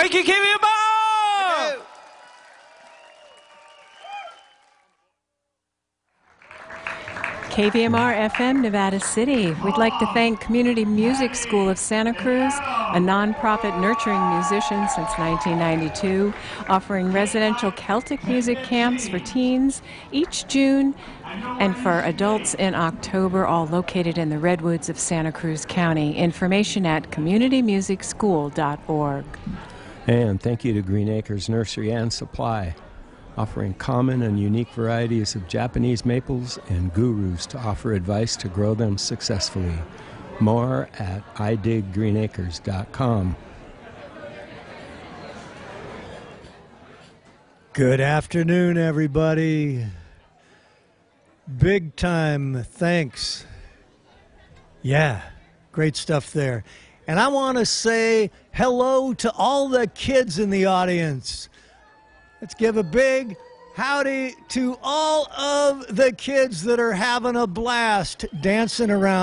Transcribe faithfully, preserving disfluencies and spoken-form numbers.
Thank you, K V M R! K V M R F M, Nevada City. We'd like to thank Community Music School of Santa Cruz, a nonprofit nurturing musicians since nineteen ninety-two, offering residential Celtic music camps for teens each June and for adults in October, all located in the Redwoods of Santa Cruz County. Information at community music school dot org. And thank you to Green Acres Nursery and Supply, offering common and unique varieties of Japanese maples and gurus to offer advice to grow them successfully. More at i dig green acres dot com. Good afternoon, everybody. Big time thanks. Yeah, great stuff there. And I want to say hello to all the kids in the audience. Let's give a big howdy to all of the kids that are having a blast dancing around.